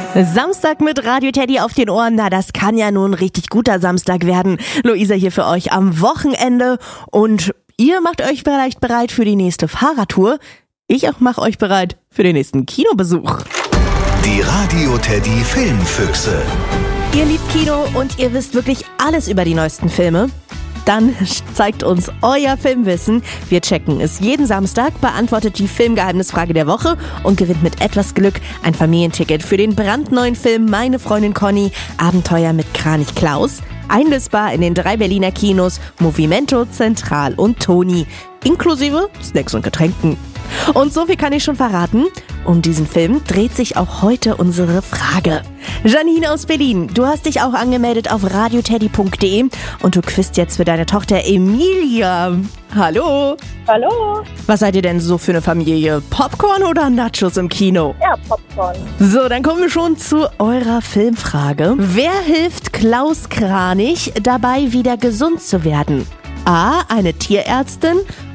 Samstag mit Radio Teddy auf den Ohren, na das kann ja nun ein richtig guter Samstag werden. Luisa hier für euch am Wochenende und ihr macht euch vielleicht bereit für die nächste Fahrradtour. Ich auch mache euch bereit für den nächsten Kinobesuch. Die Radio Teddy Filmfüchse. Ihr liebt Kino und ihr wisst wirklich alles über die neuesten Filme? Dann zeigt uns euer Filmwissen. Wir checken es jeden Samstag, beantwortet die Filmgeheimnisfrage der Woche und gewinnt mit etwas Glück ein Familienticket für den brandneuen Film Meine Freundin Conny, Abenteuer mit Kranich Klaus. Einlösbar in den 3 Berliner Kinos Movimento, Zentral und Toni. Inklusive Snacks und Getränken. Und so viel kann ich schon verraten. Um diesen Film dreht sich auch heute unsere Frage. Janine aus Berlin, du hast dich auch angemeldet auf radioteddy.de und du quizt jetzt für deine Tochter Emilia. Hallo. Hallo. Was seid ihr denn so für eine Familie? Popcorn oder Nachos im Kino? Ja, Popcorn. So, dann kommen wir schon zu eurer Filmfrage. Wer hilft Klaus Kranich dabei, wieder gesund zu werden? A. Eine Tierärztin,